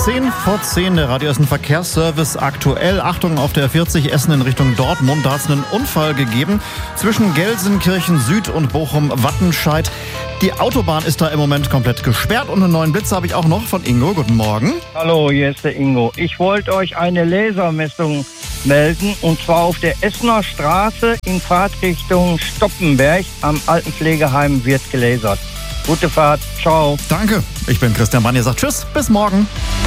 10:10, der Radio Essen Verkehrsservice aktuell. Achtung, auf der 40 Essen in Richtung Dortmund. Da hat es einen Unfall gegeben zwischen Gelsenkirchen Süd und Bochum-Wattenscheid. Die Autobahn ist da im Moment komplett gesperrt und einen neuen Blitz habe ich auch noch von Ingo. Guten Morgen. Hallo, hier ist der Ingo. Ich wollte euch eine Lasermessung melden, und zwar auf der Essener Straße in Fahrtrichtung Stoppenberg. Am Altenpflegeheim wird gelasert. Gute Fahrt, ciao. Danke, ich bin Christian Bann, ihr sagt Tschüss, bis morgen.